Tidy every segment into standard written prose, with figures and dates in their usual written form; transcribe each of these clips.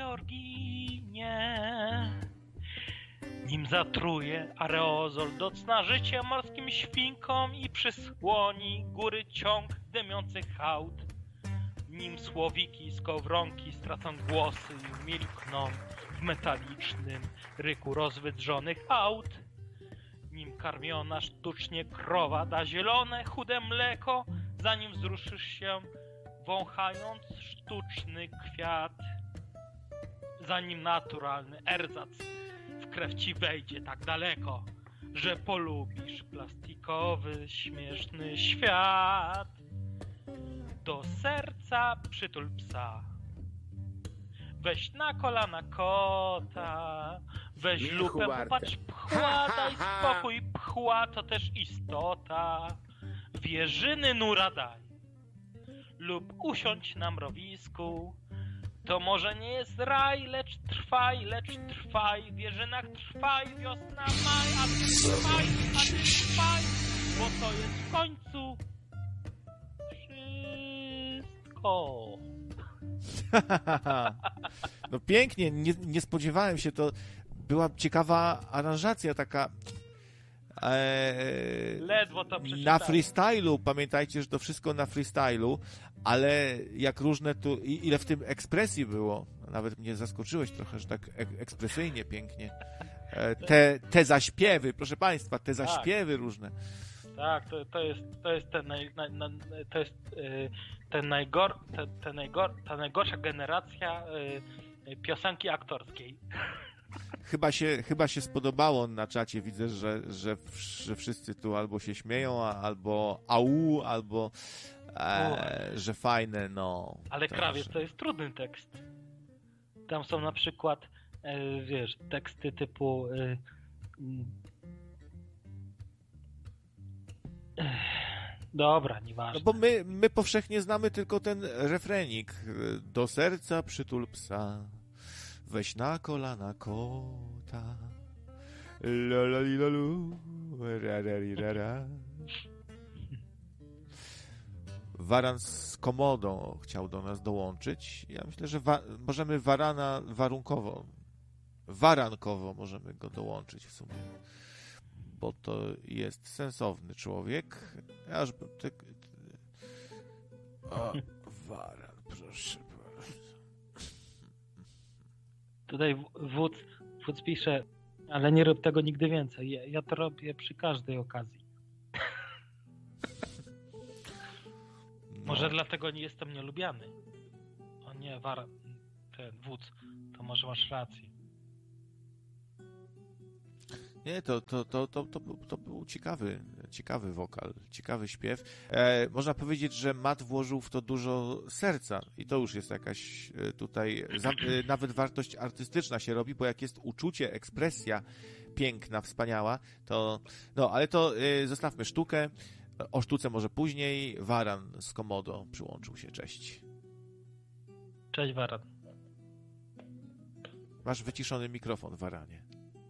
Georginie. Nim zatruje aerozol, docna życie morskim świnkom i przysłoni góry ciąg dymiących aut. Nim słowiki, skowronki stracą głosy i umilkną w metalicznym ryku rozwydrzonych aut. Nim karmiona sztucznie krowa da zielone, chude mleko, zanim wzruszysz się, wąchając sztuczny kwiat. Zanim naturalny erzac w krew ci wejdzie tak daleko, że polubisz plastikowy, śmieszny świat. Do serca przytul psa. Weź na kolana kota. Weź lupę, popatrz, pchła, daj spokój, pchła to też istota. Wieżyny nura daj. Lub usiądź na mrowisku. To może nie jest raj, lecz trwaj. W wieżynach trwaj, wiosna, maj, a ty trwaj, bo to jest w końcu wszystko. No pięknie, nie spodziewałem się, to była ciekawa aranżacja taka ledwo to przeczytałem. Na freestylu, pamiętajcie, że to wszystko na freestylu, ale jak różne tu, ile w tym ekspresji było, nawet mnie zaskoczyłeś trochę, że tak ekspresyjnie, pięknie. Te zaśpiewy, proszę Państwa, te zaśpiewy różne. Tak, to jest ta najgorsza generacja piosenki aktorskiej. Chyba się spodobało na czacie, widzę, że wszyscy tu albo się śmieją, albo au, albo że fajne, no. Ale Krawiec to jest trudny tekst. Tam są na przykład, wiesz, teksty typu dobra, nieważne. No bo my powszechnie znamy tylko ten refrenik. Do serca przytul psa, weź na kolana kota, lalalilalu, rararira. Waran z Komodą chciał do nas dołączyć. Ja myślę, że możemy Warana warankowo możemy go dołączyć w sumie, bo to jest sensowny człowiek. Aż Waran, proszę bardzo. Tutaj wódz pisze, ale nie rób tego nigdy więcej. Ja to robię przy każdej okazji. No. Może dlatego nie jestem nielubiany. O nie, ten wódz, to może masz rację. Nie, to był ciekawy wokal, ciekawy śpiew. Można powiedzieć, że Matt włożył w to dużo serca i to już jest jakaś tutaj, nawet wartość artystyczna się robi, bo jak jest uczucie, ekspresja piękna, wspaniała, to, no, ale to zostawmy sztukę. O sztuce może później. Waran z Komodo przyłączył się. Cześć. Cześć, Waran. Masz wyciszony mikrofon, Waranie.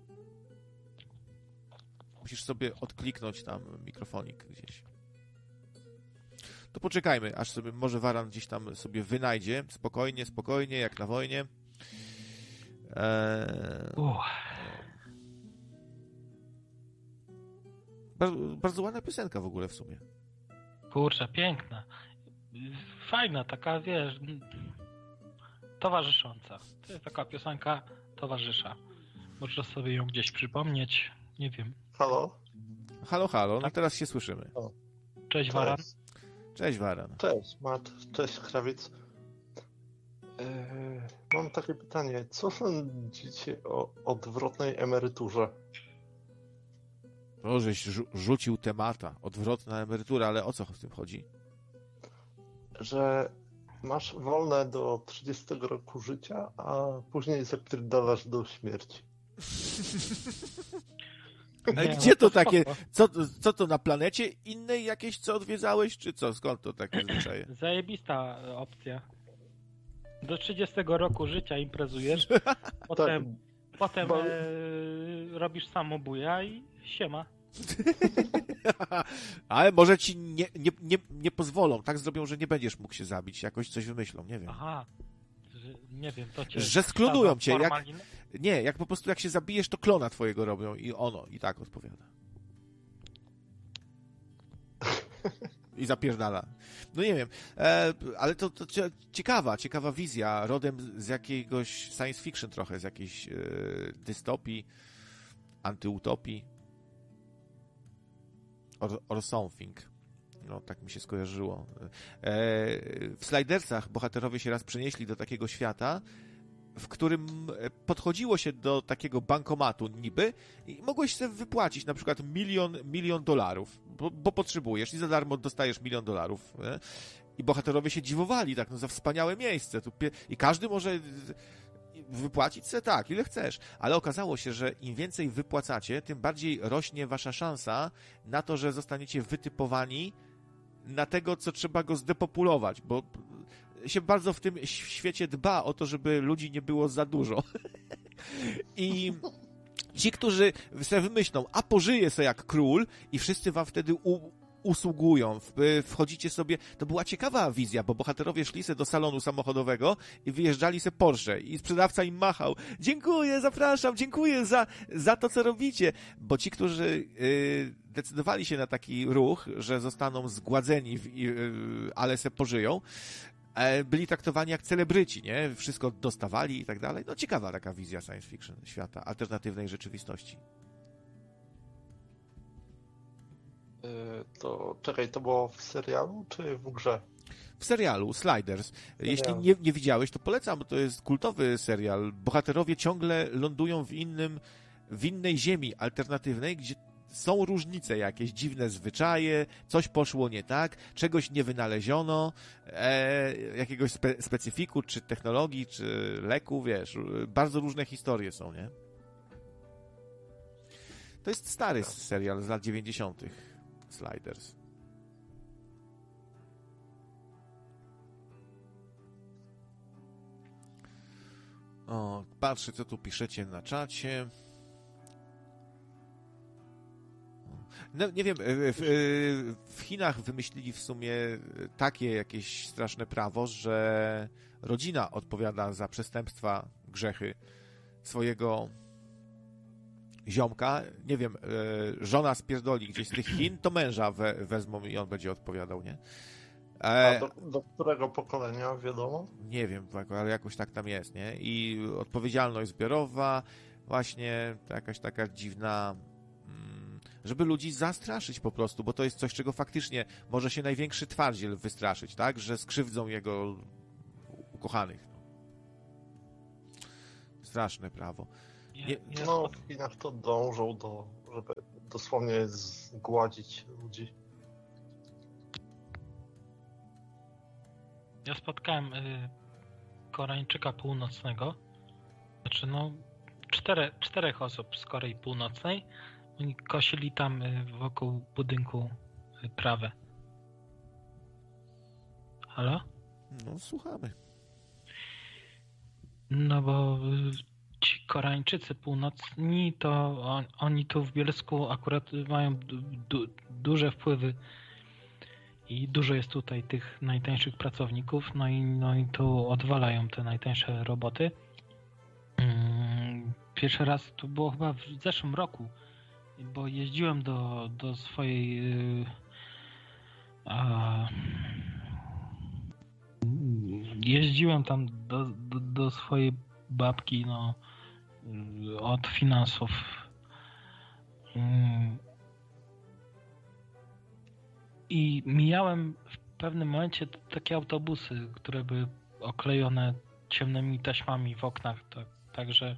Musisz sobie odkliknąć tam mikrofonik gdzieś. To poczekajmy, aż sobie może Waran gdzieś tam sobie wynajdzie. Spokojnie, jak na wojnie. Bardzo ładna piosenka w ogóle w sumie. Kurczę, piękna. Fajna, taka, wiesz, towarzysząca. To jest taka piosenka towarzysza. Możesz sobie ją gdzieś przypomnieć. Nie wiem. Halo? Halo, no teraz się słyszymy. O. Cześć, Waran. Cześć, Waran. Cześć, Matt. Cześć, Krawiec. Mam takie pytanie. Co sądzicie o odwrotnej emeryturze? O, żeś rzucił temata. Odwrotna emerytura, ale o co w tym chodzi? Że masz wolne do 30 roku życia, a później zapierdalasz do śmierci. Ale gdzie to takie? Co to na planecie innej jakieś, co odwiedzałeś, czy co? Skąd to takie zwyczaje? Zajebista opcja. Do 30 roku życia imprezujesz, potem robisz samobuja i siema. Ale może ci nie pozwolą. Tak zrobią, że nie będziesz mógł się zabić. Jakoś coś wymyślą, nie wiem. Aha, Nie wiem, to cię... Że sklonują cię. Formalin... Jak po prostu jak się zabijesz, to klona twojego robią i ono i tak odpowiada. I zapierdala. No nie wiem, ale to ciekawa wizja, rodem z jakiegoś science fiction trochę, z jakiejś dystopii, antyutopii. Or something. No, tak mi się skojarzyło. W Slidersach bohaterowie się raz przenieśli do takiego świata, w którym podchodziło się do takiego bankomatu niby i mogłeś sobie wypłacić na przykład milion dolarów, bo potrzebujesz i za darmo dostajesz $1 000 000. Nie? I bohaterowie się dziwowali, tak, no za wspaniałe miejsce. I każdy może wypłacić sobie tak, ile chcesz. Ale okazało się, że im więcej wypłacacie, tym bardziej rośnie wasza szansa na to, że zostaniecie wytypowani na tego, co trzeba go zdepopulować, bo się bardzo w tym świecie dba o to, żeby ludzi nie było za dużo. I ci, którzy sobie wymyślą, a pożyje sobie jak król i wszyscy wam wtedy usługują, wchodzicie sobie, to była ciekawa wizja, bo bohaterowie szli sobie do salonu samochodowego i wyjeżdżali sobie Porsche i sprzedawca im machał, dziękuję, zapraszam, dziękuję za to, co robicie, bo ci, którzy decydowali się na taki ruch, że zostaną zgładzeni, ale se pożyją, byli traktowani jak celebryci, nie? Wszystko dostawali i tak dalej. No ciekawa taka wizja science fiction świata, alternatywnej rzeczywistości. To czekaj, to było w serialu czy w grze? W serialu Sliders. Jeśli nie widziałeś, to polecam, bo to jest kultowy serial. Bohaterowie ciągle lądują w innej ziemi alternatywnej, gdzie są różnice jakieś, dziwne zwyczaje, coś poszło nie tak, czegoś nie wynaleziono, jakiegoś specyfiku, czy technologii, czy leku, wiesz, bardzo różne historie są, nie? To jest stary serial z lat 90. Sliders. O, patrzę, co tu piszecie na czacie. No, nie wiem, w Chinach wymyślili w sumie takie jakieś straszne prawo, że rodzina odpowiada za przestępstwa, grzechy swojego ziomka. Nie wiem, żona spierdoli gdzieś z tych Chin, to męża wezmą i on będzie odpowiadał, nie? A do którego pokolenia wiadomo? Nie wiem, ale jakoś tak tam jest, nie? I odpowiedzialność zbiorowa, właśnie jakaś taka dziwna, żeby ludzi zastraszyć po prostu, bo to jest coś, czego faktycznie może się największy twardziel wystraszyć, tak? Że skrzywdzą jego ukochanych. Straszne prawo. No, w Chinach to dążą żeby dosłownie zgładzić ludzi. Ja spotkałem Koreańczyka Północnego, znaczy no 4 osób z Korei Północnej. Oni kosili tam wokół budynku trawę. Halo? No, słuchamy. No bo ci Koreańczycy północni, to oni tu w Bielsku akurat mają duże wpływy i dużo jest tutaj tych najtańszych pracowników, no i tu odwalają te najtańsze roboty. Pierwszy raz to było chyba w zeszłym roku, bo jeździłem do swojej jeździłem tam do swojej babki, no, od finansów. I mijałem w pewnym momencie takie autobusy, które były oklejone ciemnymi taśmami w oknach, tak że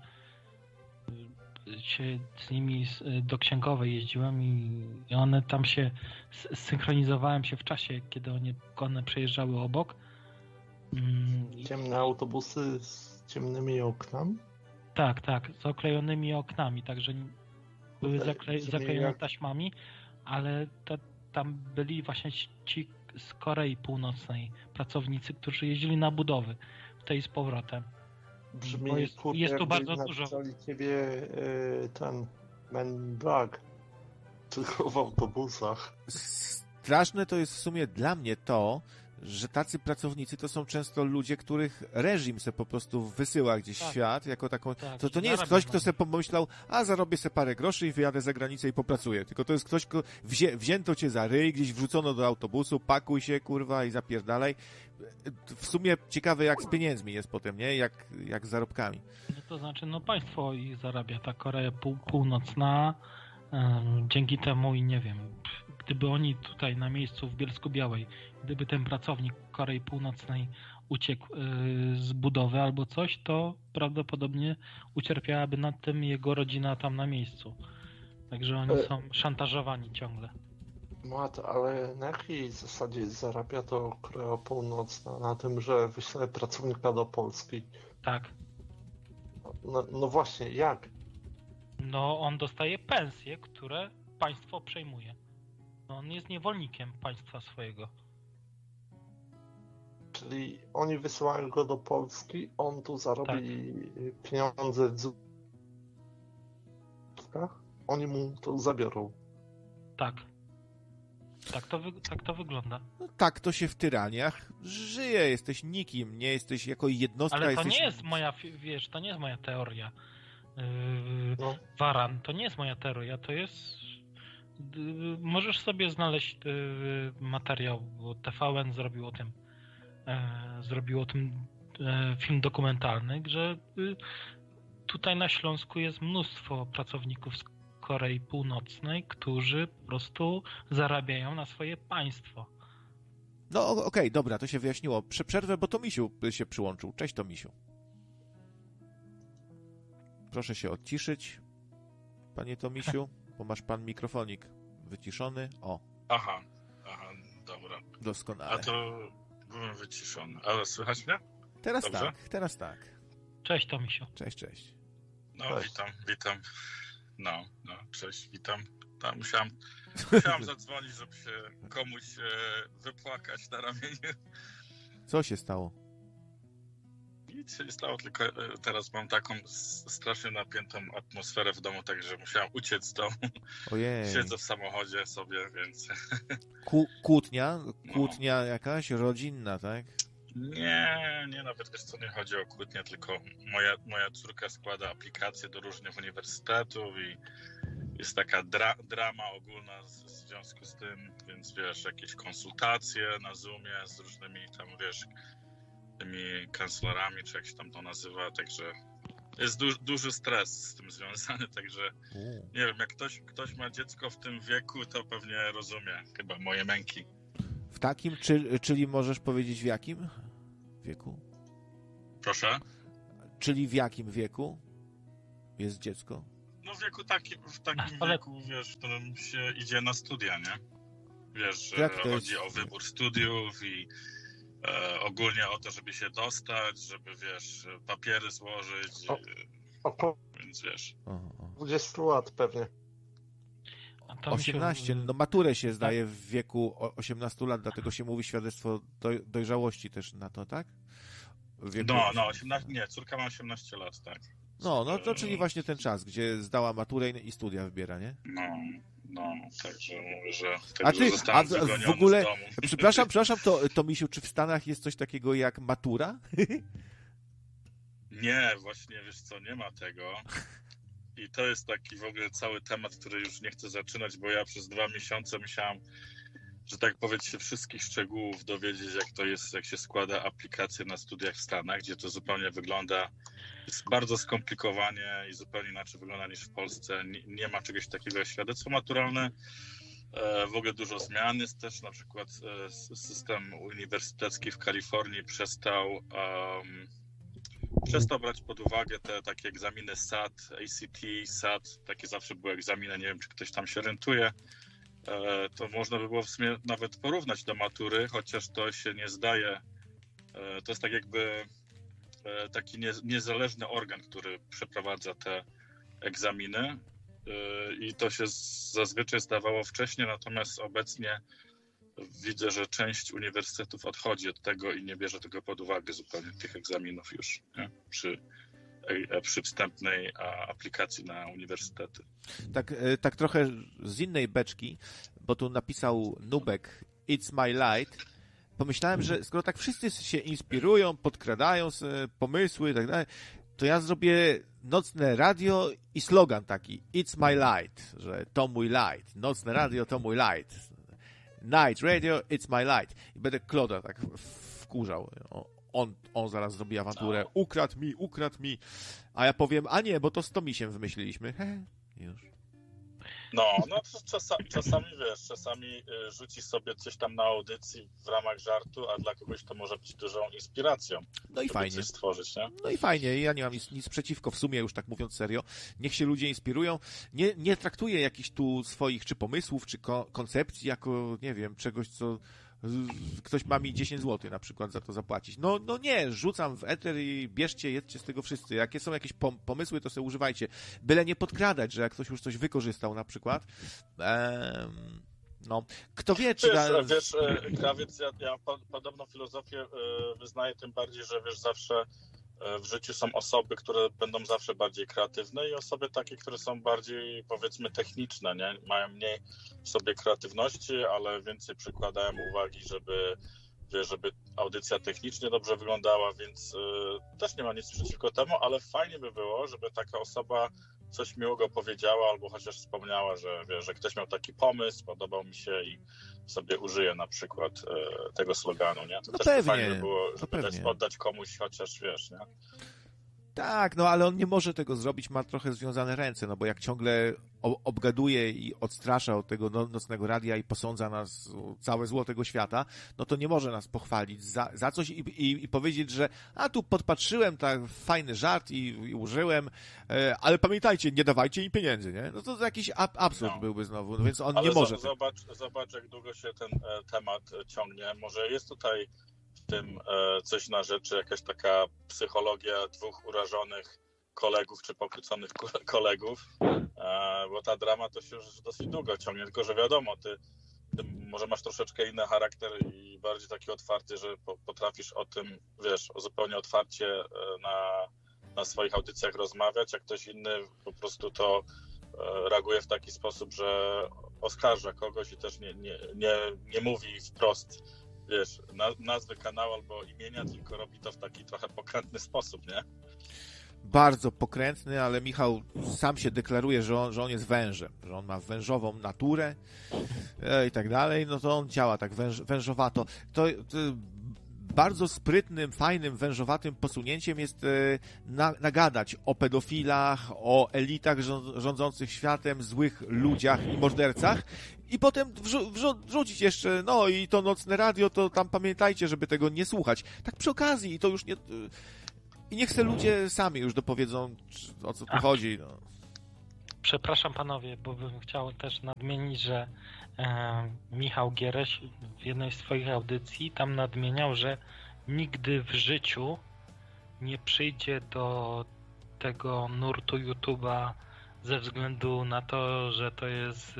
się z nimi do księgowej jeździłem i one tam się synchronizowałem się w czasie, kiedy one przejeżdżały obok. Ciemne autobusy z ciemnymi oknami? Tak, z oklejonymi oknami, także były zaklejone taśmami, ale tam byli właśnie ci z Korei Północnej pracownicy, którzy jeździli na budowy w tej z powrotem. Brzmi, jest tu bardzo dużo. Ciebie ten Men in Black, tylko w autobusach. Straszne to jest w sumie dla mnie to, że tacy pracownicy to są często ludzie, których reżim se po prostu wysyła gdzieś w świat, jako taką... Tak, To nie jest ktoś, kto se pomyślał, zarobię se parę groszy i wyjadę za granicę i popracuję. Tylko to jest ktoś, kto wzięto cię za ryj, gdzieś wrzucono do autobusu, pakuj się, kurwa, i zapierdalaj. W sumie ciekawe, jak z pieniędzmi jest potem, nie? Jak z zarobkami. No to znaczy, państwo ich zarabia, ta Korea Północna, dzięki temu i nie wiem, gdyby oni tutaj na miejscu w Bielsku-Białej, gdyby ten pracownik Korei Północnej uciekł z budowy albo coś, to prawdopodobnie ucierpiałaby nad tym jego rodzina tam na miejscu. Także oni są szantażowani ciągle. Mat, ale na jakiej zasadzie zarabia to Korea Północna? Na tym, że wyśle pracownika do Polski? Tak. No właśnie, jak? No on dostaje pensje, które państwo przejmuje. No on jest niewolnikiem państwa swojego. Czyli oni wysyłają go do Polski, on tu zarobi pieniądze w złotówkach, oni mu to zabiorą. Tak. Tak to wygląda. No tak to się w tyraniach żyje. Jesteś nikim, nie jesteś jako jednostka. Ale to jesteś... nie jest moja, wiesz, to nie jest moja teoria. Waran, to nie jest moja teoria, to jest... Możesz sobie znaleźć materiał, bo TVN zrobił o tym film dokumentalny, że tutaj na Śląsku jest mnóstwo pracowników z Korei Północnej, którzy po prostu zarabiają na swoje państwo. No okej, dobra, to się wyjaśniło. Przerwę, bo Tomisiu się przyłączył. Cześć, Tomisiu. Proszę się odciszyć, panie Tomisiu, bo masz pan mikrofonik wyciszony. O. Aha, dobra. Doskonale. A to byłem wyciszony. Ale słychać mnie? Teraz Dobrze? teraz tak. Cześć, Tomisiu. Cześć. No, Cześć. witam. No, cześć, witam. Tam musiałem zadzwonić, żeby się komuś wypłakać na ramieniu. Co się stało? Nic się nie stało, tylko teraz mam taką strasznie napiętą atmosferę w domu, także musiałem uciec z domu. Ojej. Siedzę w samochodzie sobie, więc... Kłótnia jakaś rodzinna, tak? Nie, nawet wiesz co, nie chodzi o kłótnię, tylko moja córka składa aplikacje do różnych uniwersytetów i jest taka drama ogólna w związku z tym, więc wiesz, jakieś konsultacje na Zoomie z różnymi tam, wiesz, tymi kanclerami, czy jak się tam to nazywa, także jest duży stres z tym związany, także nie wiem, jak ktoś ma dziecko w tym wieku, to pewnie rozumie chyba moje męki. W takim, czyli możesz powiedzieć w jakim wieku? Proszę? Czyli w jakim wieku jest dziecko? No w wieku w takim wieku, wiesz, w którym się idzie na studia, nie? Wiesz, że chodzi o wybór studiów i ogólnie o to, żeby się dostać, żeby, wiesz, papiery złożyć, Około więc wiesz. 20 lat pewnie. 18, no maturę się zdaje w wieku 18 lat, dlatego się mówi świadectwo dojrzałości też na to, tak? No, 18, nie, córka ma 18 lat, tak. No to czyli właśnie ten czas, gdzie zdała maturę i studia wybiera, nie? No, także mówię, że a w ogóle, z domu. przepraszam, to Misiu, czy w Stanach jest coś takiego jak matura? Nie, właśnie, wiesz co, nie ma tego. I to jest taki w ogóle cały temat, który już nie chcę zaczynać, bo ja przez 2 miesiące musiałem, że tak powiem, się wszystkich szczegółów dowiedzieć, jak to jest, jak się składa aplikacje na studiach w Stanach, gdzie to zupełnie wygląda, jest bardzo skomplikowanie i zupełnie inaczej wygląda niż w Polsce. Nie ma czegoś takiego jak świadectwo maturalne. W ogóle dużo zmian jest też, na przykład system uniwersytecki w Kalifornii przestał brać pod uwagę te takie egzaminy SAT, ACT, SAT, takie zawsze były egzaminy, nie wiem, czy ktoś tam się orientuje. To można by było w sumie nawet porównać do matury, chociaż to się nie zdaje. To jest tak jakby taki niezależny organ, który przeprowadza te egzaminy i to się zazwyczaj zdawało wcześniej, natomiast obecnie widzę, że część uniwersytetów odchodzi od tego i nie bierze tego pod uwagę zupełnie, tych egzaminów już, nie? Przy wstępnej aplikacji na uniwersytety. Tak trochę z innej beczki, bo tu napisał Nubek It's My Light, pomyślałem, że skoro tak wszyscy się inspirują, podkradają pomysły i tak dalej, to ja zrobię nocne radio i slogan taki It's my light, że to mój light. Nocne radio to mój light. Night radio, it's my light. I będę Kloda tak wkurzał. On zaraz zrobi awanturę. Ukradł mi. A ja powiem, a nie, bo to z Tomisiem wymyśliliśmy. Już. No to czasami rzuci sobie coś tam na audycji w ramach żartu, a dla kogoś to może być dużą inspiracją. No i fajnie. Coś stworzyć, nie? No i fajnie, ja nie mam nic przeciwko w sumie, już tak mówiąc serio. Niech się ludzie inspirują. Nie traktuję jakichś tu swoich czy pomysłów, czy koncepcji jako, nie wiem, czegoś, co ktoś ma mi 10 zł na przykład za to zapłacić. No nie, rzucam w eter i bierzcie, jedźcie z tego wszyscy. Jakie są jakieś pomysły, to sobie używajcie. Byle nie podkradać, że jak ktoś już coś wykorzystał na przykład. No, kto wie, czy... Wiesz, Krawiec, ja podobną filozofię wyznaję, tym bardziej, że wiesz, zawsze w życiu są osoby, które będą zawsze bardziej kreatywne i osoby takie, które są bardziej, powiedzmy, techniczne, nie? Mają mniej w sobie kreatywności, ale więcej przykładają uwagi, żeby audycja technicznie dobrze wyglądała, więc też nie ma nic przeciwko temu, ale fajnie by było, żeby taka osoba coś miłego powiedziała albo chociaż wspomniała, że ktoś miał taki pomysł, podobał mi się i sobie użyje na przykład tego sloganu, nie? To no też pewnie, fajnie by było, żeby pewnie. oddać komuś chociaż, wiesz, nie? Tak, no ale on nie może tego zrobić, ma trochę związane ręce, no bo jak ciągle obgaduje i odstrasza od tego nocnego radia i posądza nas o całe zło tego świata, no to nie może nas pochwalić za coś i powiedzieć, że tu podpatrzyłem tak fajny żart i użyłem, ale pamiętajcie, nie dawajcie im pieniędzy, nie? No to jakiś absurd byłby znowu, no więc on ale nie może. Zobacz, jak długo się ten temat ciągnie. Może jest tutaj w tym coś na rzeczy, jakaś taka psychologia dwóch urażonych kolegów czy pokłóconych kolegów, bo ta drama to się już dosyć długo ciągnie, tylko że wiadomo, ty może masz troszeczkę inny charakter i bardziej taki otwarty, że potrafisz o tym, wiesz, zupełnie otwarcie na swoich audycjach rozmawiać, a ktoś inny po prostu to reaguje w taki sposób, że oskarża kogoś i też nie mówi wprost, wiesz, nazwy kanału albo imienia, tylko robi to w taki trochę pokrętny sposób, nie? Bardzo pokrętny, ale Michał sam się deklaruje, że on jest wężem, że on ma wężową naturę i tak dalej, no to on działa tak wężowato. To bardzo sprytnym, fajnym, wężowatym posunięciem jest nagadać o pedofilach, o elitach rządzących światem, złych ludziach i mordercach i potem wrzucić jeszcze, no i to nocne radio, to tam pamiętajcie, żeby tego nie słuchać. Tak przy okazji i to już nie... I niech se ludzie sami już dopowiedzą, o co tu chodzi. No. Przepraszam panowie, bo bym chciał też nadmienić, że Michał Giereś w jednej z swoich audycji tam nadmieniał, że nigdy w życiu nie przyjdzie do tego nurtu YouTube'a ze względu na to, że to jest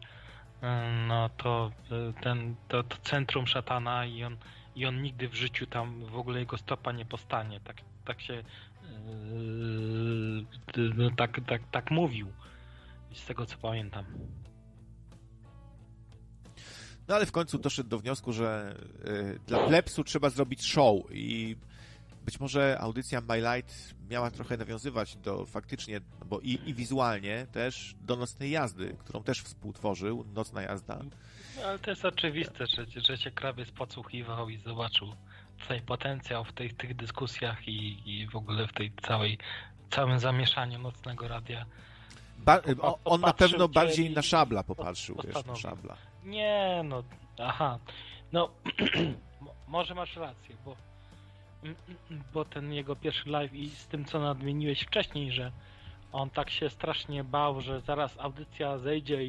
to centrum szatana i on nigdy w życiu tam w ogóle jego stopa nie postanie. Tak się tak mówił, z tego co pamiętam. No ale w końcu doszedł do wniosku, że dla plebsu trzeba zrobić show i być może audycja My Light miała trochę nawiązywać do faktycznie, bo i wizualnie też do Nocnej Jazdy, którą też współtworzył, Nocna Jazda. No, ale to jest oczywiste, że się Krawiec podsłuchiwał i zobaczył tutaj potencjał w tych dyskusjach i w ogóle w tej całym zamieszaniu Nocnego Radia. On na pewno bardziej na Szabla popatrzył, wiesz, na Szabla. Nie, no, aha. No, może masz rację, bo ten jego pierwszy live i z tym, co nadmieniłeś wcześniej, że on tak się strasznie bał, że zaraz audycja zejdzie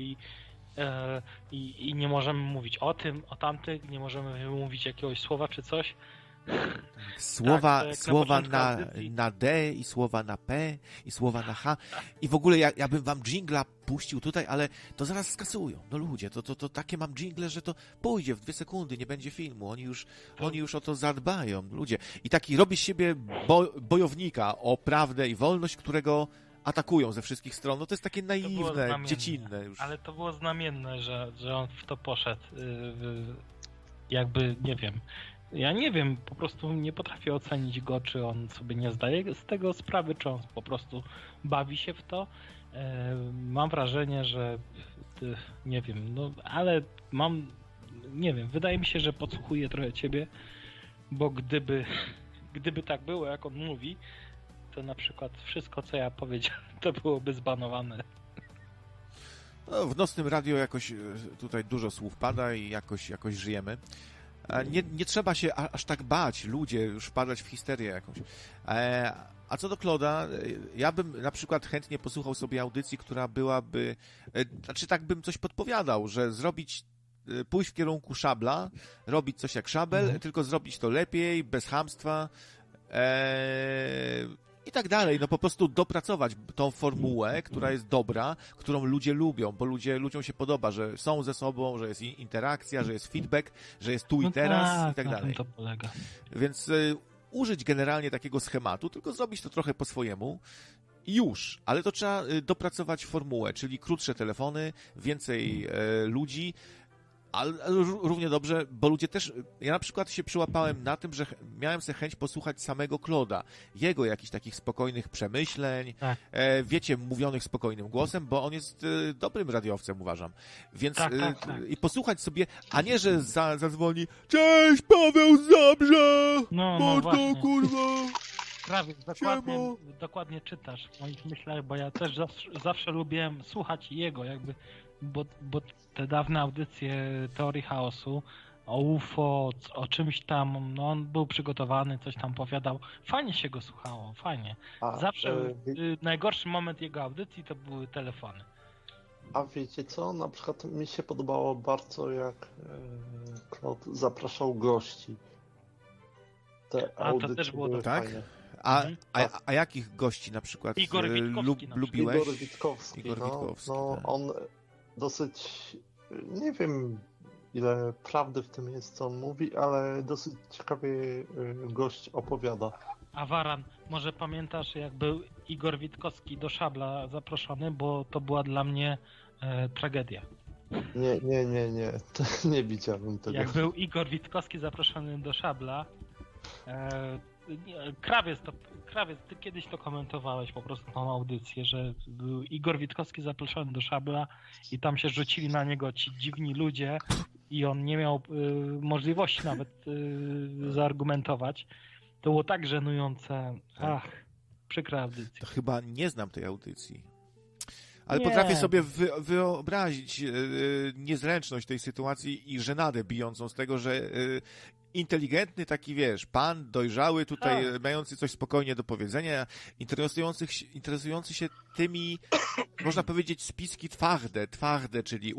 i nie możemy mówić o tym, o tamtych, nie możemy wymówić jakiegoś słowa czy coś. Słowa na D i słowa na P i słowa na H i w ogóle ja bym wam dżingla puścił tutaj, ale to zaraz skasują. No ludzie, to takie mam dżingle, że to pójdzie w 2 sekundy, nie będzie filmu. Oni już o to zadbają, ludzie. I taki robi z siebie bojownika o prawdę i wolność, którego atakują ze wszystkich stron. No to jest takie naiwne, dziecinne już. Ale to było znamienne, że on w to poszedł. jakby, nie wiem, ja nie wiem, po prostu nie potrafię ocenić go, czy on sobie nie zdaje z tego sprawy, czy on po prostu bawi się w to. Mam wrażenie, że nie wiem, no ale nie wiem, wydaje mi się, że podsłuchuję trochę ciebie, bo gdyby tak było, jak on mówi, to na przykład wszystko, co ja powiedziałem, to byłoby zbanowane. No, w nocnym radio jakoś tutaj dużo słów pada i jakoś żyjemy. Nie trzeba się aż tak bać, ludzie, już wpadać w histerię jakąś. A co do Claude'a, ja bym na przykład chętnie posłuchał sobie audycji, która byłaby, znaczy tak bym coś podpowiadał, że pójść w kierunku Szabla, robić coś jak Szabel, tylko zrobić to lepiej, bez chamstwa i tak dalej. No po prostu dopracować tą formułę, która jest dobra, którą ludzie lubią, bo ludziom się podoba, że są ze sobą, że jest interakcja, że jest feedback, że jest tu i teraz i tak dalej. Na tym to polega. Więc użyć generalnie takiego schematu, tylko zrobić to trochę po swojemu i już. Ale to trzeba dopracować formułę, czyli krótsze telefony, więcej ludzi, ale równie dobrze, bo ludzie też... Ja na przykład się przyłapałem na tym, że miałem sobie chęć posłuchać samego Claude'a. Jego jakichś takich spokojnych przemyśleń, Tak. Wiecie, mówionych spokojnym głosem, bo on jest dobrym radiowcem, uważam. Więc Tak. i posłuchać sobie, a nie, że zadzwoni cześć, Paweł z Zabrza! No właśnie. kurwa! Krawiec, dokładnie czytasz w moich myślach, bo ja też zawsze lubiłem słuchać jego, jakby, bo te dawne audycje Teorii Chaosu o UFO, o czymś tam, no on był przygotowany, coś tam powiadał. Fajnie się go słuchało, fajnie. Zawsze najgorszy moment jego audycji to były telefony. A wiecie co? Na przykład mi się podobało bardzo, jak Claude zapraszał gości. Te audycje to też było były tak? fajne. A jakich gości na przykład Igor Witkowski na lubiłeś? Igor Witkowski. Igor Witkowski, no tak. on dosyć, nie wiem ile prawdy w tym jest, co on mówi, ale dosyć ciekawie gość opowiada. A Waran, może pamiętasz, jak był Igor Witkowski do Szabla zaproszony, bo to była dla mnie tragedia. Nie. To nie widziałem tego. Jak był Igor Witkowski zaproszony do Szabla, Krawiec, ty kiedyś to komentowałeś po prostu tą audycję, że był Igor Witkowski zaproszony do Szabla i tam się rzucili na niego ci dziwni ludzie i on nie miał możliwości nawet zaargumentować. To było tak żenujące. Przykra audycja. To chyba nie znam tej audycji. Ale Nie. potrafię sobie wyobrazić niezręczność tej sytuacji i żenadę bijącą z tego, że inteligentny taki, wiesz, pan dojrzały tutaj, mający coś spokojnie do powiedzenia, interesujący się tymi, można powiedzieć, spiski twarde, czyli